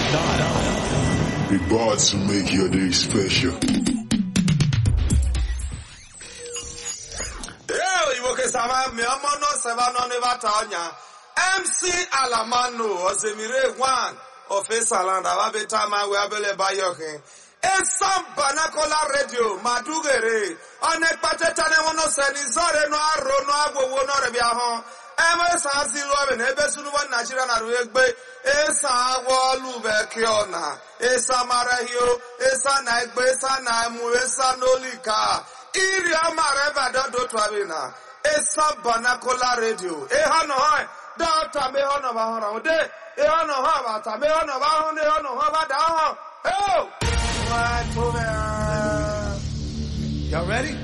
We bought to make your day special. MC Alamano Osemire one of Esaland Ababetama Wabele Bayoke. Esam Banakola Radio Madugere Onekpatetane wono senizore no aro no agwo no rebiaho. Esa Zilo and Ebesulu Nigeria na Ruegbe Esa Wolu Bekiona Esa Marahio Esa Naigbe Esa Naimu Esa Nolika Iria Mareva Dodo Twabina Esa Banakola Radio Ehano Hoi Dota Mehono Mahona De Ehano Hava Mehono Bahone Hono Hava Daha. Oh! What? Y'all ready?